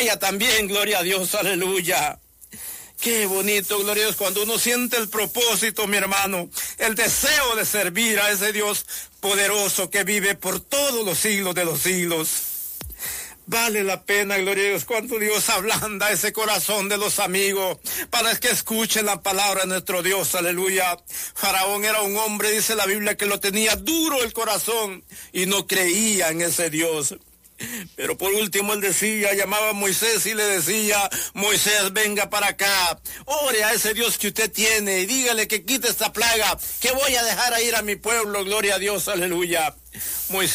vaya también, gloria a Dios, aleluya. Qué bonito, gloria a Dios, cuando uno siente el propósito, mi hermano, el deseo de servir a ese Dios poderoso que vive por todos los siglos de los siglos. Vale la pena, gloria a Dios, cuando Dios ablanda ese corazón de los amigos para que escuchen la palabra de nuestro Dios, aleluya. Faraón era un hombre, dice la Biblia, que lo tenía duro el corazón y no creía en ese Dios. Pero por último él decía, llamaba a Moisés y le decía, Moisés, venga para acá, ore a ese Dios que usted tiene y dígale que quite esta plaga, que voy a dejar a ir a mi pueblo, gloria a Dios, aleluya. Moisés